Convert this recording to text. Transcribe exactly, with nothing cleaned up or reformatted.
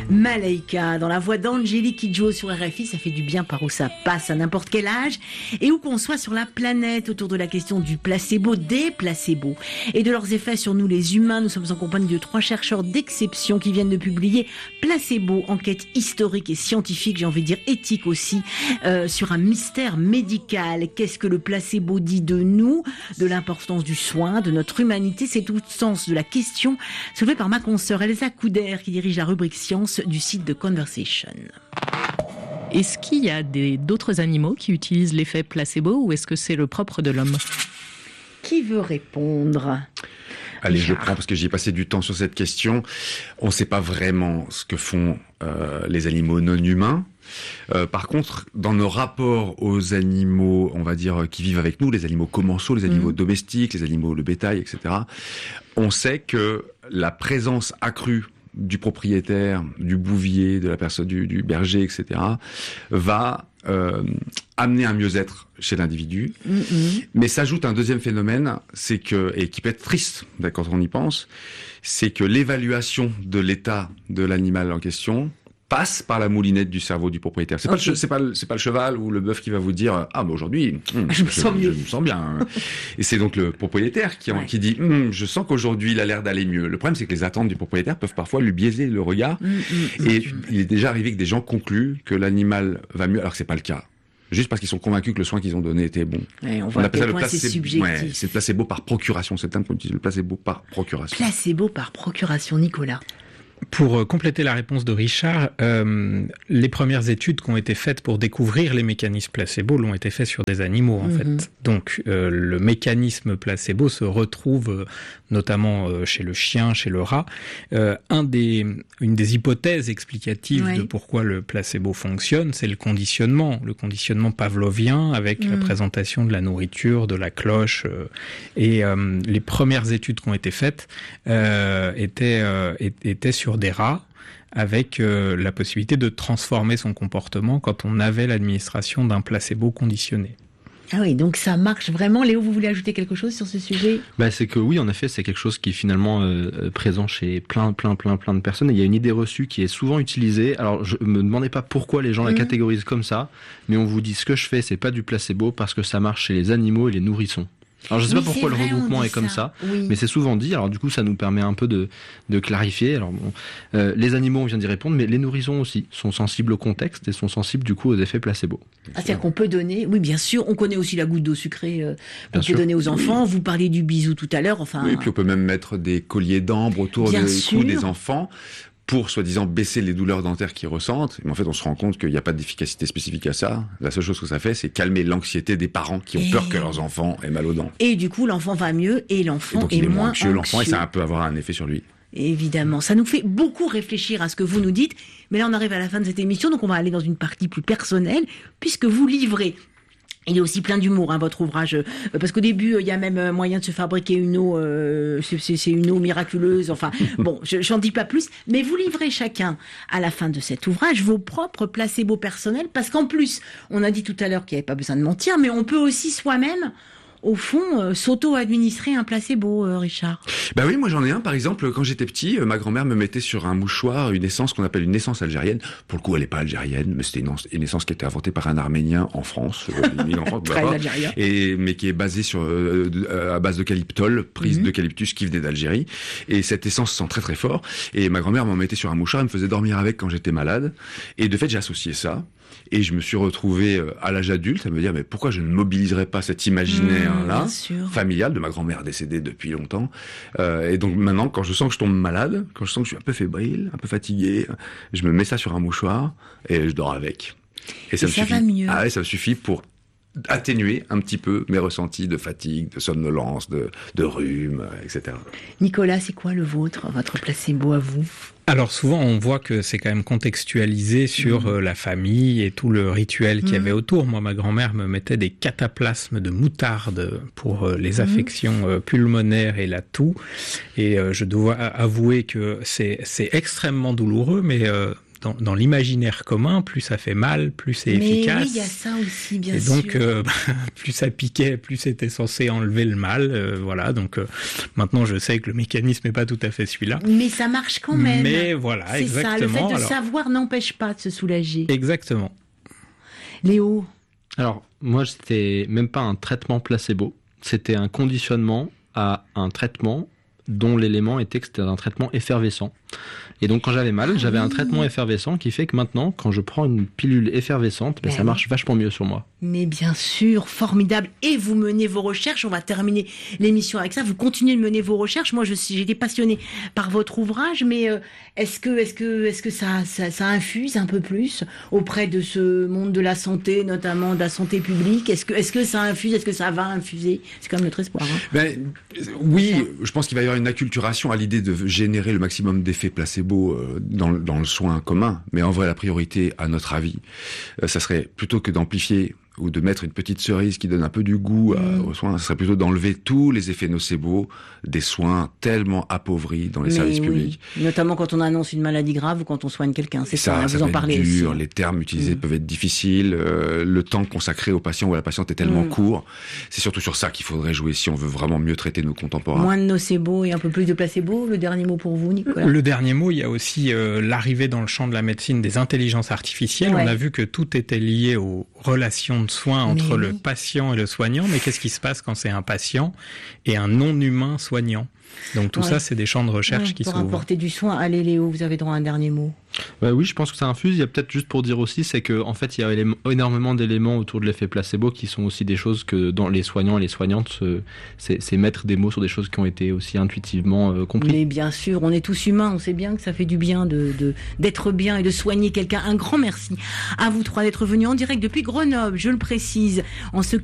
Malaika, dans la voix d'Angélique Kidjo sur R F I, ça fait du bien par où ça passe à n'importe quel âge et où qu'on soit sur la planète autour de la question du placebo, des placebos et de leurs effets sur nous les humains. Nous sommes en compagnie de trois chercheurs d'exception qui viennent de publier Placebo, enquête historique et scientifique, j'ai envie de dire éthique aussi, euh, sur un mystère médical. Qu'est-ce que le placebo dit de nous, de l'importance du soin, de notre humanité? C'est tout le sens de la question soulevée par ma consoeur Elsa Couder qui dirige la rubrique science du site de Conversation. Est-ce qu'il y a des, d'autres animaux qui utilisent l'effet placebo ou est-ce que c'est le propre de l'homme? Qui veut répondre? Allez, je prends parce que j'y ai passé du temps sur cette question. On ne sait pas vraiment ce que font euh, les animaux non humains. Euh, par contre, dans nos rapports aux animaux, on va dire, qui vivent avec nous, les animaux commensaux, les animaux mmh. domestiques, les animaux, le bétail, et cetera, on sait que la présence accrue du propriétaire, du bouvier, de la personne, du, du berger, et cetera, va euh, amener un mieux-être chez l'individu. Mm-hmm. Mais s'ajoute un deuxième phénomène, c'est que, et qui peut être triste, quand on y pense, c'est que l'évaluation de l'état de l'animal en question passe par la moulinette du cerveau du propriétaire. C'est, okay. pas, le, c'est, pas, le, c'est pas le cheval ou le bœuf qui va vous dire « Ah, mais aujourd'hui, hum, je, me je, je, je me sens bien. » Et c'est donc le propriétaire qui, ouais. qui dit hum, « Je sens qu'aujourd'hui, il a l'air d'aller mieux. » Le problème, c'est que les attentes du propriétaire peuvent parfois lui biaiser le regard. Hum, hum, et hum. il est déjà arrivé que des gens concluent que l'animal va mieux, alors que c'est pas le cas. Juste parce qu'ils sont convaincus que le soin qu'ils ont donné était bon. Ouais, on voit on appelle ça le placebo. C'est subjectif. Ouais, c'est le placebo par procuration. C'est le terme qu'on utilise, le placebo par procuration. Placebo par procuration, Nicolas. Pour compléter la réponse de Richard, euh, les premières études qui ont été faites pour découvrir les mécanismes placebo l'ont été faites sur des animaux, en mm-hmm. fait. Donc, euh, le mécanisme placebo se retrouve euh, notamment euh, chez le chien, chez le rat. Euh, un des, une des hypothèses explicatives oui. de pourquoi le placebo fonctionne, c'est le conditionnement, le conditionnement pavlovien avec mm. la présentation de la nourriture, de la cloche. Euh, et euh, les premières études qui ont été faites euh, étaient, euh, étaient sur sur des rats, avec euh, la possibilité de transformer son comportement quand on avait l'administration d'un placebo conditionné. Ah oui, donc ça marche vraiment. Léo, vous voulez ajouter quelque chose sur ce sujet ? Bah, c'est que oui, en effet, c'est quelque chose qui est finalement euh, présent chez plein, plein, plein, plein de personnes. Et il y a une idée reçue qui est souvent utilisée. Alors, je me demandez pas pourquoi les gens mmh. la catégorisent comme ça, mais on vous dit ce que je fais, c'est pas du placebo parce que ça marche chez les animaux et les nourrissons. Alors je sais oui, pas pourquoi le vrai, regroupement est comme ça, ça oui. mais c'est souvent dit. Alors du coup ça nous permet un peu de, de clarifier. Alors bon, euh, les animaux on vient d'y répondre, mais les nourrissons aussi sont sensibles au contexte et sont sensibles du coup aux effets placebo. Ah, c'est-à-dire qu'on peut donner, oui bien sûr, on connaît aussi la goutte d'eau sucrée euh, qu'on peut donner aux enfants. Oui. Vous parliez du bisou tout à l'heure, enfin. Oui, puis on peut même mettre des colliers d'ambre autour des cous des enfants, pour soi-disant baisser les douleurs dentaires qu'ils ressentent. Mais en fait, on se rend compte qu'il n'y a pas d'efficacité spécifique à ça. La seule chose que ça fait, c'est calmer l'anxiété des parents qui ont et... peur que leurs enfants aient mal aux dents. Et du coup, l'enfant va mieux et l'enfant et donc, est, il est moins anxieux. L'enfant, et ça peut avoir un effet sur lui. Évidemment, ça nous fait beaucoup réfléchir à ce que vous nous dites. Mais là, on arrive à la fin de cette émission, donc on va aller dans une partie plus personnelle, puisque vous livrez... Il est aussi plein d'humour, hein, votre ouvrage, parce qu'au début, il y a même moyen de se fabriquer une eau, euh, c'est, c'est une eau miraculeuse, enfin, bon, je, j'en dis pas plus, mais vous livrez chacun, à la fin de cet ouvrage, vos propres placebos personnels, parce qu'en plus, on a dit tout à l'heure qu'il n'y avait pas besoin de mentir, mais on peut aussi soi-même, au fond, euh, s'auto-administrer un placebo, euh, Richard. Bah oui, moi j'en ai un. Par exemple, quand j'étais petit, euh, ma grand-mère me mettait sur un mouchoir une essence qu'on appelle une essence algérienne. Pour le coup, elle n'est pas algérienne, mais c'était une, une essence qui a été inventée par un Arménien en France, euh, en France Très bah, algérien. Et mais qui est basée sur euh, à base d'eucalyptol, prise mm-hmm. d'eucalyptus qui venait d'Algérie. Et cette essence sent très très fort. Et ma grand-mère m'en mettait sur un mouchoir, elle me faisait dormir avec quand j'étais malade. Et de fait, j'ai associé ça. Et je me suis retrouvé à l'âge adulte à me dire mais pourquoi je ne mobiliserais pas cet imaginaire-là, mmh, familial, de ma grand-mère décédée depuis longtemps. Euh, et donc maintenant, quand je sens que je tombe malade, quand je sens que je suis un peu fébrile, un peu fatigué, je me mets ça sur un mouchoir et je dors avec. Et ça, et me ça suffit. va mieux. Ah ouais, ça me suffit pour atténuer un petit peu mes ressentis de fatigue, de somnolence, de, de rhume, et cetera. Nicolas, c'est quoi le vôtre, votre placebo à vous ? Alors souvent on voit que c'est quand même contextualisé sur mmh. euh, la famille et tout le rituel qu'il y avait autour. Moi ma grand-mère me mettait des cataplasmes de moutarde pour euh, les affections euh, pulmonaires et la toux. Et euh, je dois avouer que c'est, c'est extrêmement douloureux, mais euh, dans, dans l'imaginaire commun, plus ça fait mal, plus c'est Mais efficace. oui, il y a ça aussi, bien et sûr. donc, euh, plus ça piquait, plus c'était censé enlever le mal. Euh, voilà, donc euh, maintenant je sais que le mécanisme n'est pas tout à fait celui-là. Mais ça marche quand même. Mais voilà, c'est exactement. ça, le fait de Alors, savoir n'empêche pas de se soulager. exactement. Léo? Alors, moi, c'était même pas un traitement placebo, c'était un conditionnement à un traitement dont l'élément était que c'était un traitement effervescent. Et donc, quand j'avais mal, Ah j'avais oui. un traitement effervescent qui fait que maintenant, quand je prends une pilule effervescente, ben, Ben ça oui. marche vachement mieux sur moi. Mais bien sûr, formidable. Et vous menez vos recherches. On va terminer l'émission avec ça. Vous continuez de mener vos recherches. Moi, je suis, j'ai été passionnée par votre ouvrage, mais euh, est-ce que, est-ce que, est-ce que ça, ça, ça infuse un peu plus auprès de ce monde de la santé, notamment de la santé publique? Est-ce que, est-ce que ça infuse? Est-ce que ça va infuser? C'est quand même notre espoir. Hein. Ben, oui, je pense qu'il va y avoir une acculturation à l'idée de générer le maximum d'effets placebo euh, dans, dans le soin commun. Mais en vrai, la priorité, à notre avis, euh, ça serait plutôt que d'amplifier ou de mettre une petite cerise qui donne un peu du goût à, Mmh. aux soins, ce serait plutôt d'enlever tous les effets nocebo des soins tellement appauvris dans les Mais services oui. publics. Notamment quand on annonce une maladie grave ou quand on soigne quelqu'un. C'est ça, ça, hein, ça vous en peut parlez être dur, aussi. les termes utilisés Mm. peuvent être difficiles, euh, le temps consacré au patient ou à la patiente est tellement Mm. court. C'est surtout sur ça qu'il faudrait jouer si on veut vraiment mieux traiter nos contemporains. Moins de nocebo et un peu plus de placebo. Le dernier mot pour vous, Nicolas? Le dernier mot, il y a aussi euh, l'arrivée dans le champ de la médecine des intelligences artificielles. Ouais. On a vu que tout était lié aux relations de soins entre Mais le oui. patient et le soignant. Mais qu'est-ce qui se passe quand c'est un patient et un non-humain soignant? Donc tout Ouais. ça, c'est des champs de recherche Ouais, qui pour s'ouvrent. apporter du soin. Allez, Léo, vous avez droit à un dernier mot. Bah oui, je pense que ça infuse. Il y a peut-être juste pour dire aussi, c'est que en fait, il y a élé- énormément d'éléments autour de l'effet placebo qui sont aussi des choses que dans les soignants et les soignantes, euh, c'est, c'est mettre des mots sur des choses qui ont été aussi intuitivement euh, compris. Mais bien sûr, on est tous humains, on sait bien que ça fait du bien de, de d'être bien et de soigner quelqu'un. Un grand merci à vous trois d'être venus en direct depuis Grenoble, je le précise, en ce